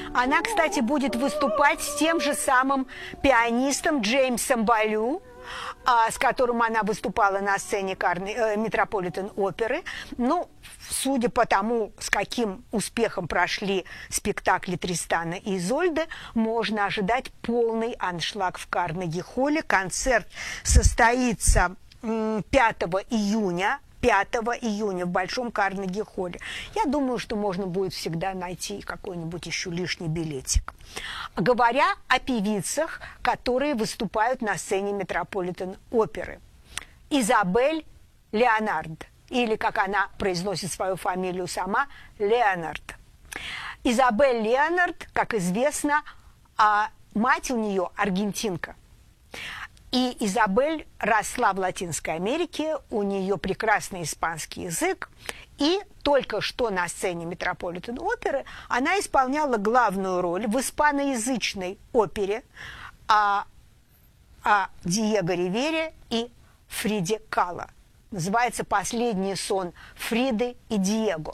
Она, кстати, будет выступать с тем же самым пианистом Джеймсом Балю, с которым она выступала на сцене Метрополитен-оперы. Ну, судя по тому, с каким успехом прошли спектакли Тристана и Изольды, можно ожидать полный аншлаг в Карнеги-холле. Концерт состоится 5 июня. 5 июня в Большом Карнеги-холле. Я думаю, что можно будет всегда найти какой-нибудь еще лишний билетик. Говоря о певицах, которые выступают на сцене Метрополитен-оперы. Изабель Леонард, или, как она произносит свою фамилию сама, Леонард. Изабель Леонард, как известно, мать у нее аргентинка. И Изабель росла в Латинской Америке, у нее прекрасный испанский язык, и только что на сцене Метрополитен-оперы она исполняла главную роль в испаноязычной опере о Диего Ривере и Фриде Кало. Называется «Последний сон Фриды и Диего».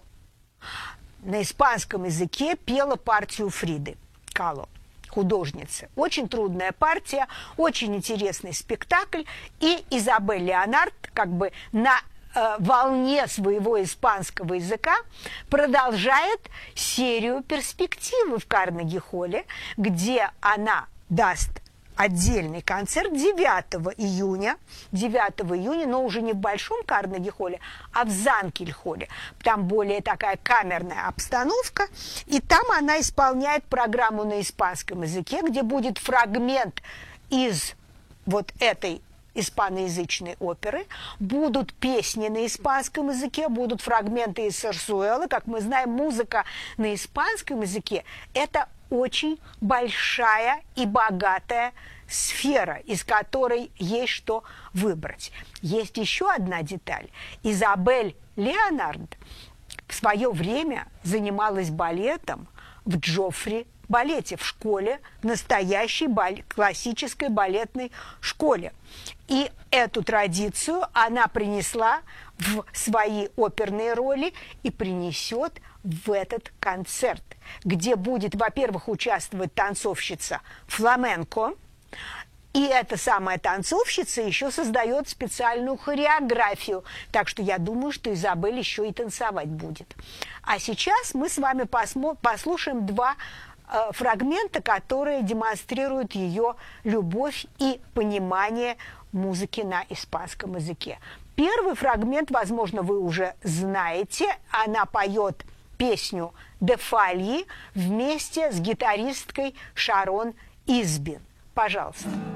На испанском языке пела партию Фриды Кало, художницы. Очень трудная партия, очень интересный спектакль. И Изабель Леонард как бы на волне своего испанского языка продолжает серию «Перспективы» в Карнеги-холле, где она даст отдельный концерт 9 июня, но уже не в Большом Карнеги-холле, а в Занкель-холле. Там более такая камерная обстановка, и там она исполняет программу на испанском языке, где будет фрагмент из вот этой испаноязычной оперы, будут песни на испанском языке, будут фрагменты из Сарсуэлы. Как мы знаем, музыка на испанском языке – это очень большая и богатая сфера, из которой есть что выбрать. Есть еще одна деталь. Изабель Леонард в свое время занималась балетом в Джоффри балете, в школе, настоящей классической балетной школе. И эту традицию она принесла в свои оперные роли и принесет в этот концерт, где будет, во-первых, участвовать танцовщица фламенко, и эта самая танцовщица еще создает специальную хореографию, так что я думаю, что Изабель еще и танцевать будет. А сейчас мы с вами послушаем два фрагмента, которые демонстрируют ее любовь и понимание музыки на испанском языке. Первый фрагмент, возможно, вы уже знаете. Она поет песню «Де Фальи» вместе с гитаристкой Шарон Избин. Пожалуйста.